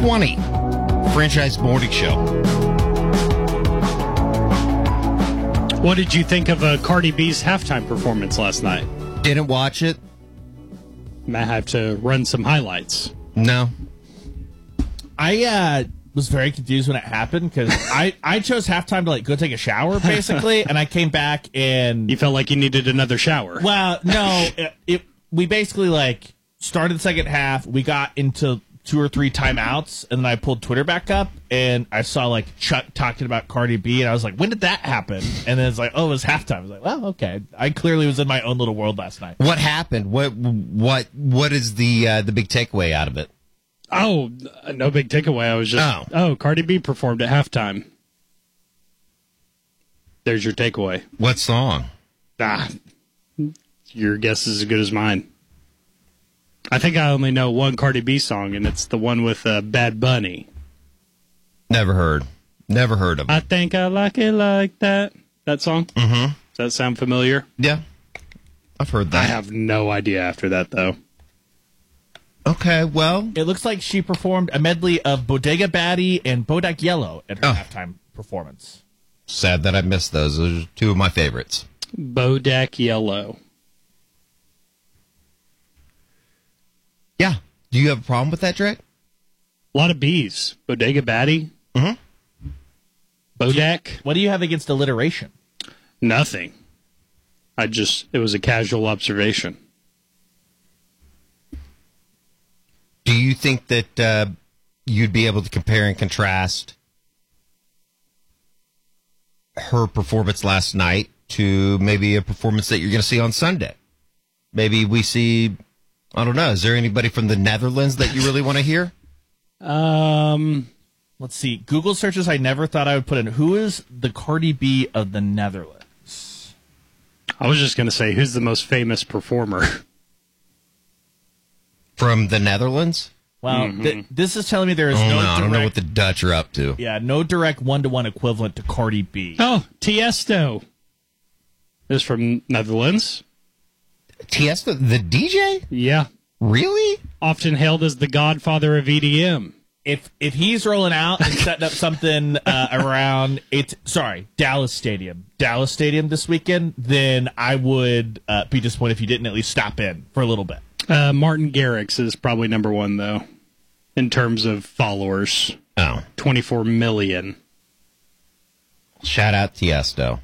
620, Franchise Morning Show. What did you think of Cardi B's halftime performance last night? Didn't watch it. Might have to run some highlights. No. I was very confused when it happened because I chose halftime to go take a shower basically, and I came back and You felt like you needed another shower. well, no, we basically started the second half. We got into 2 or 3 timeouts, and then I pulled Twitter back up, and I saw Chuck talking about Cardi B, and I was like, when did that happen? And then it's it was halftime. I was like, well, okay. I clearly was in my own little world last night. What happened? What is the big takeaway out of it? Oh, no big takeaway. I was just, Cardi B performed at halftime. There's your takeaway. What song? Your guess is as good as mine. I think I only know one Cardi B song, and it's the one with Bad Bunny. Never heard of it. I think I like it like that. That song? Mm-hmm. Does that sound familiar? Yeah. I've heard that. I have no idea after that, though. Okay, well. It looks like she performed a medley of Bodega Baddie and Bodak Yellow at her halftime performance. Sad that I missed those. Those are 2 of my favorites. Bodak Yellow. Yeah. Do you have a problem with that, Drake? A lot of B's. Bodega Baddie. Mm-hmm. Bodak. What do you have against alliteration? Nothing. It was a casual observation. Do you think that you'd be able to compare and contrast her performance last night to maybe a performance that you're going to see on Sunday? Maybe we see, I don't know, is there anybody from the Netherlands that you really want to hear? Let's see. Google searches I never thought I would put in. Who is the Cardi B of the Netherlands? I was just going to say, who's the most famous performer? From the Netherlands? Well, this is telling me there is no direct... I don't know what the Dutch are up to. Yeah, no direct one-to-one equivalent to Cardi B. Oh, Tiesto is from Netherlands. Tiesto, the DJ? Yeah. Really? Often hailed as the godfather of EDM. If he's rolling out and setting up something around Dallas Stadium this weekend, then I would be disappointed if you didn't at least stop in for a little bit. Martin Garrix is probably number 1, though, in terms of followers. 24 million. Shout out Tiesto.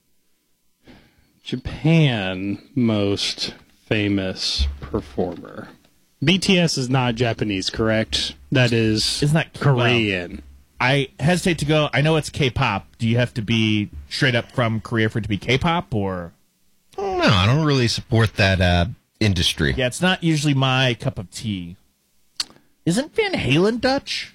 Japan most famous performer. BTS is not Japanese, correct? That is Isn't that Korean. I hesitate to go. I know it's K-pop. Do you have to be straight up from Korea for it to be K-pop, or? No, I don't really support that industry. Yeah, it's not usually my cup of tea. Isn't Van Halen Dutch?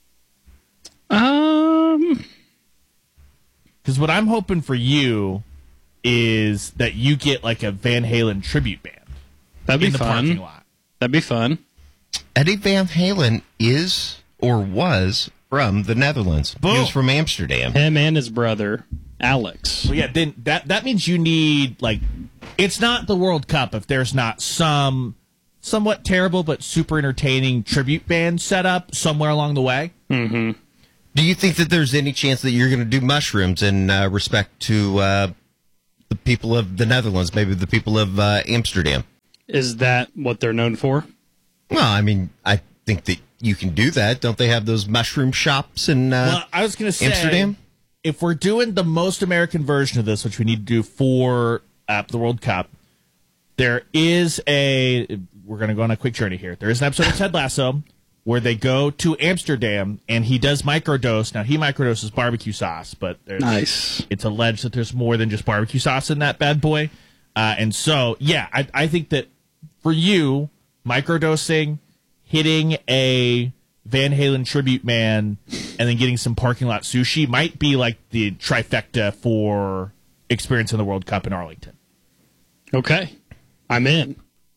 Because what I'm hoping for you is that you get a Van Halen tribute band. That'd be in the fun. parking lot. That'd be fun. Eddie Van Halen is or was from the Netherlands. Boom. He was from Amsterdam. Him and his brother, Alex. Well, yeah, then that means you need it's not the World Cup if there's not some somewhat terrible but super entertaining tribute band set up somewhere along the way. Mm-hmm. Do you think that there's any chance that you're going to do mushrooms in respect to the people of the Netherlands, maybe the people of Amsterdam? Is that what they're known for? Well, I mean, I think that you can do that. Don't they have those mushroom shops in Well, I was going to say, Amsterdam? If we're doing the most American version of this, which we need to do for the World Cup, there is we're going to go on a quick journey here. There is an episode of Ted Lasso where they go to Amsterdam, and he does microdose. Now, he microdoses barbecue sauce, but Nice. It's alleged that there's more than just barbecue sauce in that bad boy. And so, yeah, I think that for you, microdosing, hitting a Van Halen tribute man, and then getting some parking lot sushi might be like the trifecta for experience in the World Cup in Arlington. Okay. I'm in.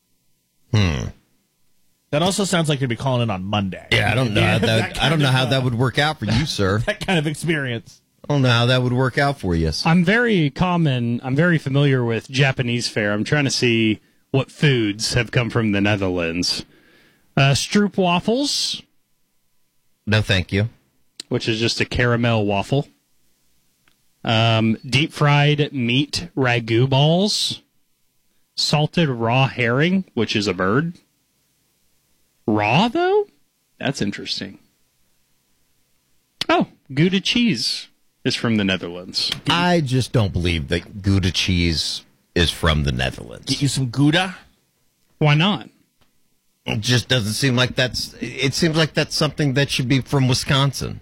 That also sounds like you'd be calling in on Monday. Yeah, I don't know. I don't know how that would work out for you, sir. That kind of experience. I don't know how that would work out for you. I'm very familiar with Japanese fare. I'm trying to see what foods have come from the Netherlands. Stroop waffles. No, thank you. which is just a caramel waffle. Deep fried meat ragu balls. Salted raw herring, which is a bird. Raw, though? That's interesting. Oh, Gouda cheese is from the Netherlands. I just don't believe that Gouda cheese is from the Netherlands. Get you some Gouda? Why not? It just doesn't seem like that's... It seems like that's something that should be from Wisconsin.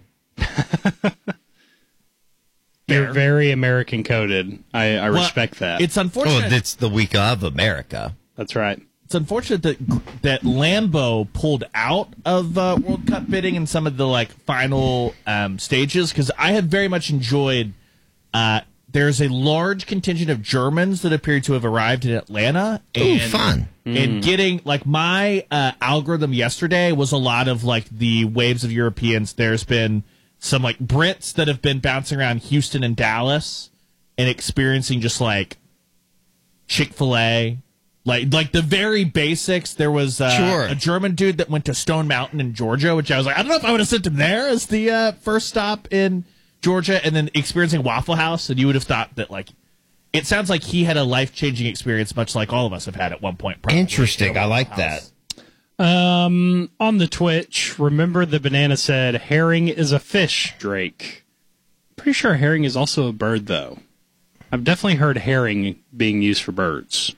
They're very American coded. I respect that. It's unfortunate. Well, it's the week of America. That's right. It's unfortunate that Lambeau pulled out of World Cup bidding in some of the final stages, because I have very much enjoyed. There's a large contingent of Germans that appear to have arrived in Atlanta. And, Ooh, fun! And getting my algorithm yesterday was a lot of the waves of Europeans. There's been some Brits that have been bouncing around Houston and Dallas and experiencing just Chick-fil-A. Like the very basics. There was a German dude that went to Stone Mountain in Georgia, which I was I don't know if I would have sent him there as the first stop in Georgia, and then experiencing Waffle House, and you would have thought that it sounds like he had a life-changing experience, much like all of us have had at one point. Probably. Interesting. I like that. On the Twitch, remember the banana said, herring is a fish, Drake. Pretty sure herring is also a bird, though. I've definitely heard herring being used for birds.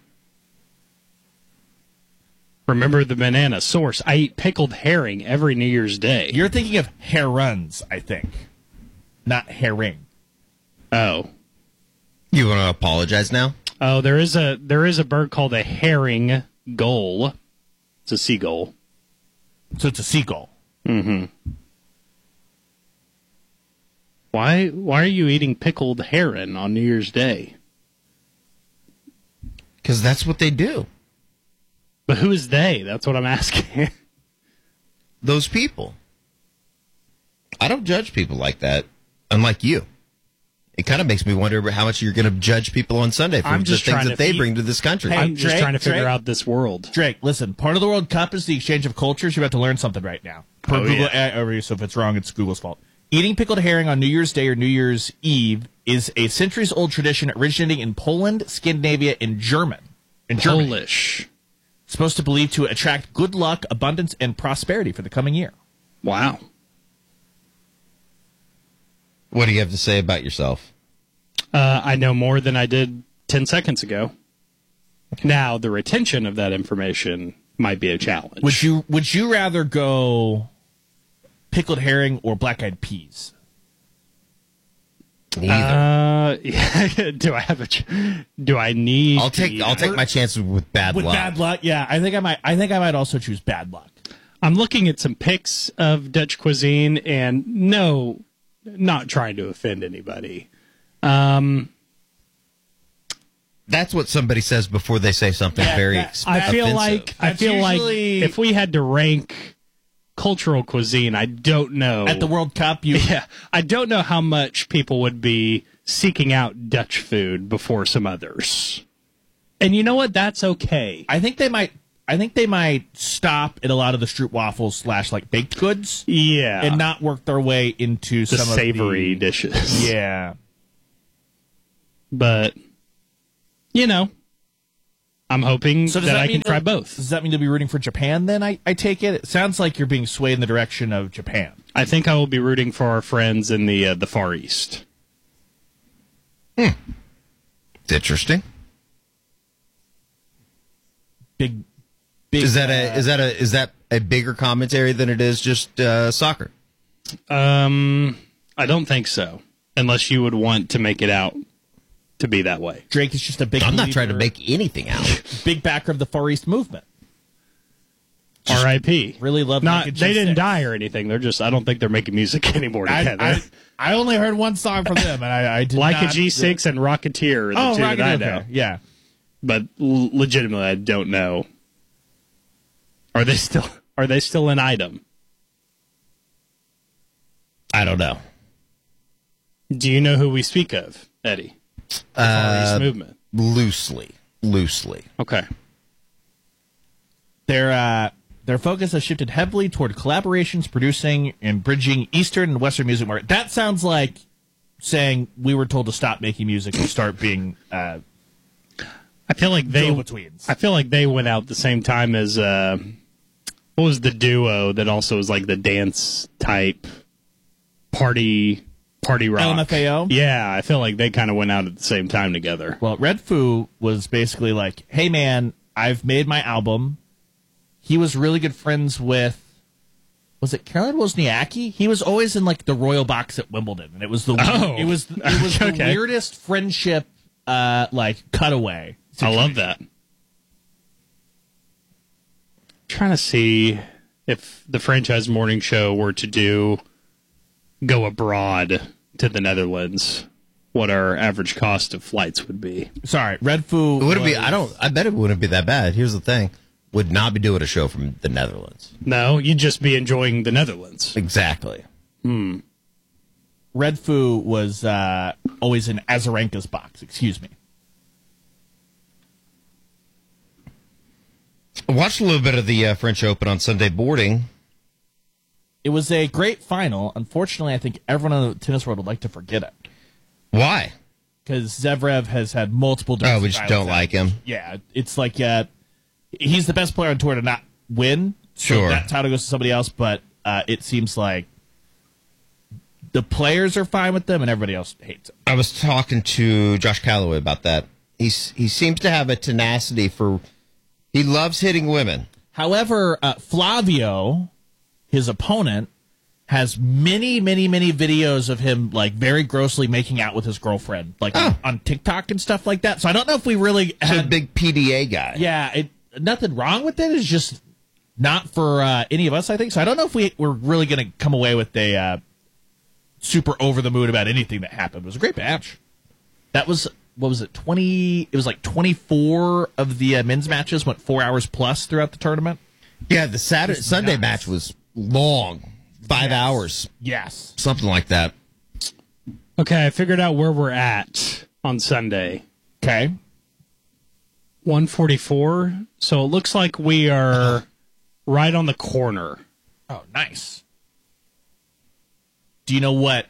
Remember the banana source. I eat pickled herring every New Year's Day. You're thinking of herons, I think, not herring. Oh. You want to apologize now? Oh, there is a bird called a herring gull. It's a seagull. So it's a seagull. Mm-hmm. Why are you eating pickled heron on New Year's Day? Because that's what they do. But who is they? That's what I'm asking. Those people. I don't judge people like that, unlike you. It kind of makes me wonder how much you're going to judge people on Sunday for the things that they bring to this country. Hey, I'm just trying to figure Drake, out this world. Drake, listen, part of the World Cup is the exchange of cultures. You're about to learn something right now. Per Google, so if it's wrong, it's Google's fault. Eating pickled herring on New Year's Day or New Year's Eve is a centuries-old tradition originating in Poland, Scandinavia, and Germany. Polish. Supposed to believe to attract good luck, abundance, and prosperity for the coming year. Wow. What do you have to say about yourself? I know more than I did 10 seconds ago. Now, the retention of that information might be a challenge. Would you rather go pickled herring or black-eyed peas? Neither. Do I need? I'll take my chances with bad luck. With bad luck, yeah. I think I might also choose bad luck. I'm looking at some pics of Dutch cuisine, and no, not trying to offend anybody. That's what somebody says before they say something offensive. I feel like if we had to rank cultural cuisine, I don't know. At the World Cup, I don't know how much people would be seeking out Dutch food before some others. And you know what? That's okay. I think they might stop at a lot of the stroopwafels / baked goods. Yeah. And not work their way into the some savory of the dishes. Yeah. But I'm hoping that I can try both. Does that mean to be rooting for Japan then, I take it? It sounds like you're being swayed in the direction of Japan. I think I will be rooting for our friends in the Far East. It's interesting. Big is that a bigger commentary than it is just soccer? I don't think so. Unless you would want to make it out to be that way. Drake is just a big I'm not trying to make anything out. Big backer of the Far East movement. R.I.P. Really love They didn't die or anything. They're just, I don't think they're making music anymore together. I only heard one song from them, and I did like not, a G6 and Rocketeer are the two that I know. Okay. Yeah. But legitimately, I don't know. Are they still an item? I don't know. Do you know who we speak of, Eddie? The Far East movement. Loosely. Okay. They're their focus has shifted heavily toward collaborations, producing, and bridging Eastern and Western music market. That sounds like saying we were told to stop making music and start being. I feel like they. Go-betweens. I feel like they went out the same time as what was the duo that also was like the dance type party rock? LMFAO? Yeah, I feel like they kind of went out at the same time together. Well, Red Foo was basically like, hey man, I've made my album. He was really good friends with, was it Caroline Wozniacki? He was always in like the royal box at Wimbledon, and it was the the weirdest friendship like cutaway situation. I love that. Trying to see if the franchise morning show were to go abroad to the Netherlands, what our average cost of flights would be. Sorry, Red Foo. It wouldn't be. I bet it wouldn't be that bad. Here's the thing: would not be doing a show from the Netherlands. No, you'd just be enjoying the Netherlands. Exactly. Red Foo was always in Azarenka's box. Excuse me. I watched a little bit of the French Open on Sunday boarding. It was a great final. Unfortunately, I think everyone in the tennis world would like to forget it. Why? Because Zverev has had multiple. Oh, we just don't like him. Yeah, it's like he's the best player on tour to not win. Sure, so that title goes to somebody else. But it seems like the players are fine with them, and everybody else hates him. I was talking to Josh Calloway about that. He seems to have a tenacity for. He loves hitting women. However, Flavio, his opponent, has many videos of him like very grossly making out with his girlfriend, like on TikTok and stuff like that. So I don't know if we really had a big PDA guy. Yeah, nothing wrong with it. It's just not for any of us, I think. So I don't know if we're really going to come away with a super over the moon about anything that happened. It was a great match. That was. What was it? 20. It was like 24 of the men's matches went 4 hours plus throughout the tournament. Yeah, the Sunday match was long, 5 hours. Yes, something like that. Okay, I figured out where we're at on Sunday. Okay, 144. So it looks like we are right on the corner. Oh, nice. Do you know what?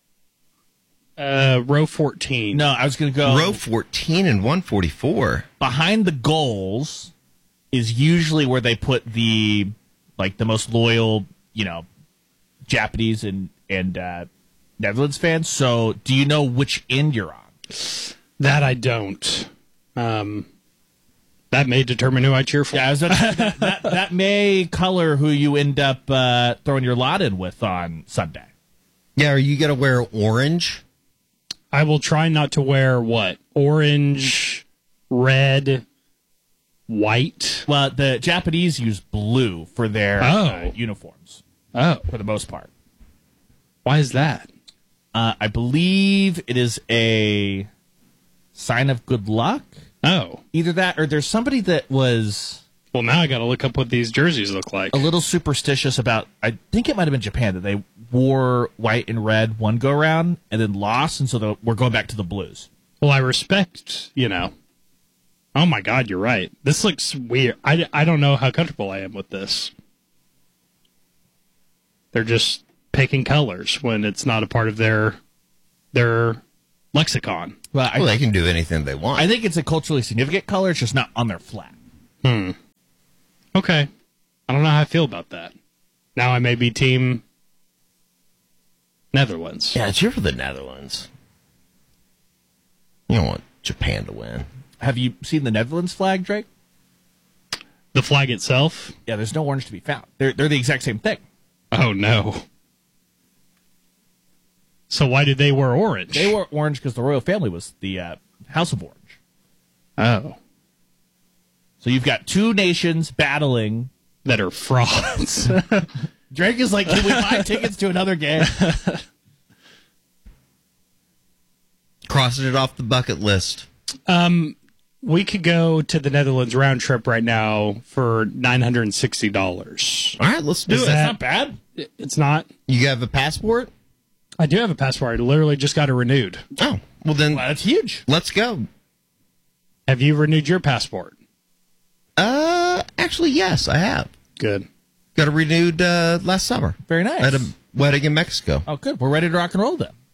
Row 14. No, I was going to go row 14 and 144. Behind the goals is usually where they put the most loyal, Japanese and Netherlands fans. So, do you know which end you're on? That I don't. That may determine who I cheer for. Yeah, that may color who you end up throwing your lot in with on Sunday. Yeah, are you going to wear orange? I will try not to wear what? Orange, red, white. Well, the Japanese use blue for their uniforms. Oh. For the most part. Why is that? I believe it is a sign of good luck. Oh. Either that or there's somebody that was... Well, now I got to look up what these jerseys look like. A little superstitious about, I think it might have been Japan, that they wore white and red one go around and then lost, and so we're going back to the blues. Well, I respect, Oh my God, you're right. This looks weird. I don't know how comfortable I am with this. They're just picking colors when it's not a part of their lexicon. Well, they can do anything they want. I think it's a culturally significant color. It's just not on their flag. Okay. I don't know how I feel about that. Now I may be team Netherlands. Yeah, cheer for the Netherlands. You don't want Japan to win. Have you seen the Netherlands flag, Drake? The flag itself? Yeah, there's no orange to be found. They're the exact same thing. Oh, no. So why did they wear orange? They wore orange because the royal family was the House of Orange. Oh. So you've got two nations battling that are frauds. Drake is like, can we buy tickets to another game? Crossing it off the bucket list. We could go to the Netherlands round trip right now for $960. All right, let's do it. That's not bad. It's not. You have a passport? I do have a passport. I literally just got it renewed. Oh, well then. Well, that's huge. Let's go. Have you renewed your passport? Actually, yes, I have. Good. Got it renewed last summer. Very nice. At a wedding in Mexico. Oh, good. We're ready to rock and roll then.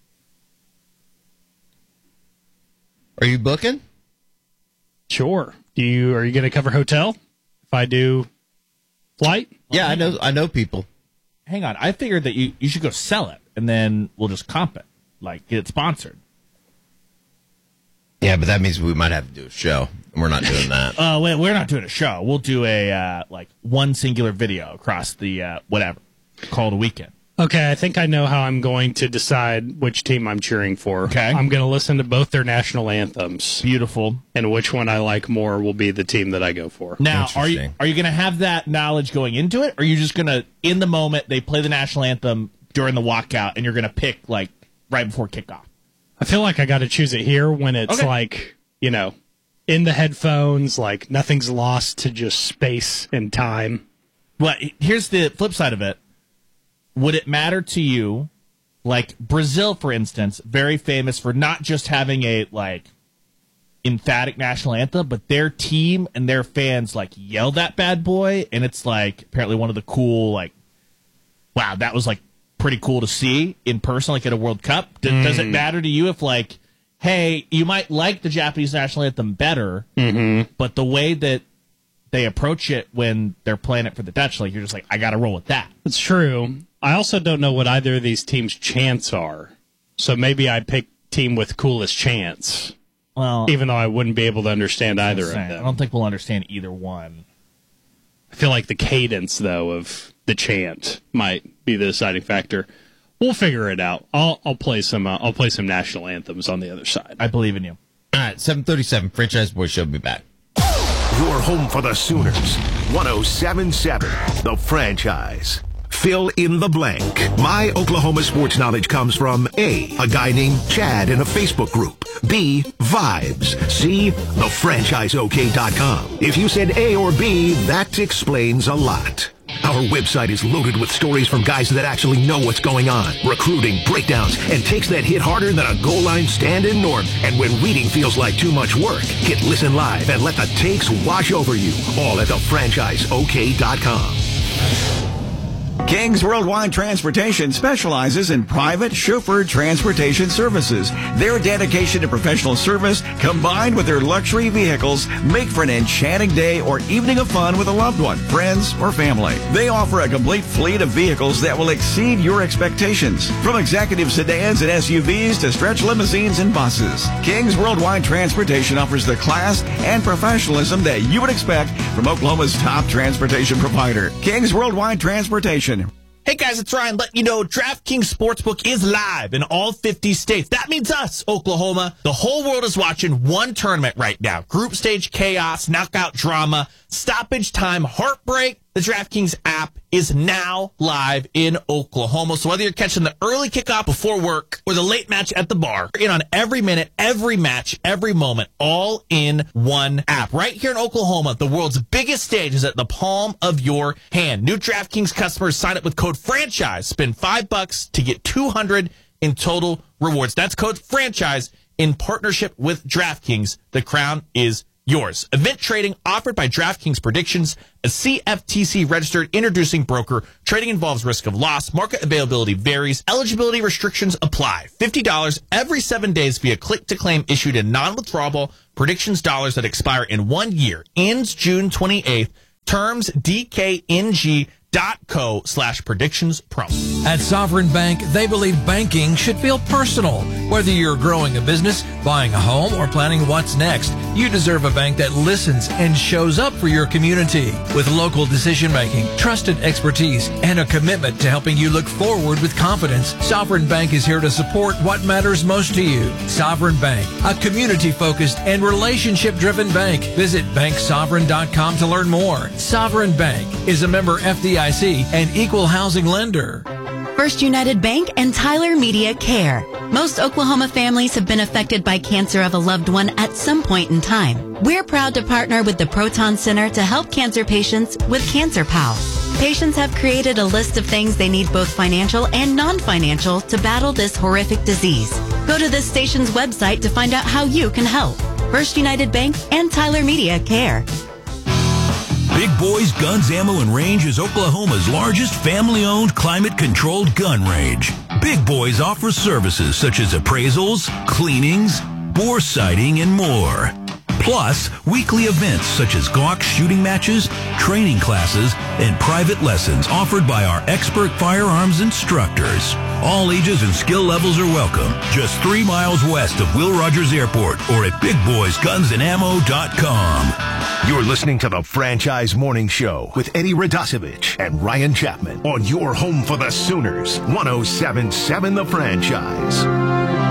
Are you booking? Sure. Are you going to cover hotel if I do flight? Yeah, I know people. Hang on. I figured that you should go sell it, and then we'll just comp it, like get it sponsored. Yeah, but that means we might have to do a show, and we're not doing that. We're not doing a show. We'll do a one singular video across the whatever, called a weekend. Okay, I think I know how I'm going to decide which team I'm cheering for. Okay. I'm going to listen to both their national anthems. Beautiful. And which one I like more will be the team that I go for. Now, are you going to have that knowledge going into it, or are you just going to, in the moment, they play the national anthem during the walkout, and you're going to pick, like, right before kickoff? I feel like I got to choose it here when it's like, in the headphones, like nothing's lost to just space and time. Well, here's the flip side of it. Would it matter to you, like Brazil, for instance, very famous for not just having a, like, emphatic national anthem, but their team and their fans, like, yell that bad boy, and it's, like, apparently one of the cool, like, wow, that was, like, pretty cool to see in person, like at a World Cup. Does it matter to you if, like, hey, you might like the Japanese national anthem better, but the way that they approach it when they're playing it for the Dutch, like, you're just like, I got to roll with that. It's true. I also don't know what either of these teams' chants are. So maybe I pick team with coolest chants. Well, even though I wouldn't be able to understand either of them. I don't think we'll understand either one. I feel like the cadence, though, of the chant might be the deciding factor. We'll figure it out. I'll play some national anthems on the other side. I believe in you. All right, 7:37. Franchise Boys Show will be back. Your home for the Sooners. 107.7 The Franchise. Fill in the blank. My Oklahoma sports knowledge comes from A guy named Chad in a Facebook group. B, vibes. C, thefranchiseok.com. If you said A or B, that explains a lot. Our website is loaded with stories from guys that actually know what's going on, recruiting, breakdowns, and takes that hit harder than a goal line stand-in norm. And when reading feels like too much work, hit listen live and let the takes wash over you. All at thefranchiseok.com. Kings Worldwide Transportation specializes in private chauffeured transportation services. Their dedication to professional service, combined with their luxury vehicles, make for an enchanting day or evening of fun with a loved one, friends, or family. They offer a complete fleet of vehicles that will exceed your expectations, from executive sedans and SUVs to stretch limousines and buses. Kings Worldwide Transportation offers the class and professionalism that you would expect from Oklahoma's top transportation provider. Kings Worldwide Transportation. Hey guys, it's Ryan letting you know DraftKings Sportsbook is live in all 50 states. That means us, Oklahoma. The whole world is watching one tournament right now. Group stage chaos, knockout drama, stoppage time, heartbreak. The DraftKings app is now live in Oklahoma. So whether you're catching the early kickoff before work or the late match at the bar, you're in on every minute, every match, every moment, all in one app. Right here in Oklahoma, the world's biggest stage is at the palm of your hand. New DraftKings customers sign up with code FRANCHISE. Spend $5 to get $200 in total rewards. That's code FRANCHISE in partnership with DraftKings. The crown is yours. Event trading offered by DraftKings Predictions, a CFTC registered introducing broker. Trading involves risk of loss. Market availability varies. Eligibility restrictions apply. $50 every 7 days via click to claim issued in non-withdrawable predictions dollars that expire in 1 year. Ends June 28th. Terms DKNG.co/predictions promo. At Sovereign Bank, they believe banking should feel personal. Whether you're growing a business, buying a home, or planning what's next, you deserve a bank that listens and shows up for your community. With local decision-making, trusted expertise, and a commitment to helping you look forward with confidence, Sovereign Bank is here to support what matters most to you. Sovereign Bank, a community-focused and relationship-driven bank. Visit banksovereign.com to learn more. Sovereign Bank is a member FDIC and equal housing lender. First United Bank and Tyler Media Care. Most Oklahoma families have been affected by cancer of a loved one at some point in time. We're proud to partner with the Proton Center to help cancer patients with Cancer Pal. Patients have created a list of things they need, both financial and non-financial, to battle this horrific disease. Go to this station's website to find out how you can help. First United Bank and Tyler Media Care. Big Boys Guns, Ammo, and Range is Oklahoma's largest family-owned, climate-controlled gun range. Big Boys offers services such as appraisals, cleanings, bore sighting, and more. Plus, weekly events such as Glock shooting matches, training classes, and private lessons offered by our expert firearms instructors. All ages and skill levels are welcome. Just 3 miles west of Will Rogers Airport or at BigBoysGunsAndAmmo.com. You're listening to the Franchise Morning Show with Eddie Radosevich and Ryan Chapman on your home for the Sooners, 107.7 The Franchise.